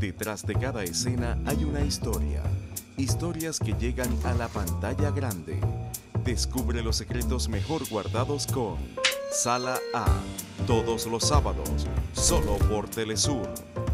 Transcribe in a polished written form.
Detrás de cada escena hay una historia. Historias que llegan a la pantalla grande. Descubre los secretos mejor guardados con Sala A. Todos los sábados, solo por Telesur.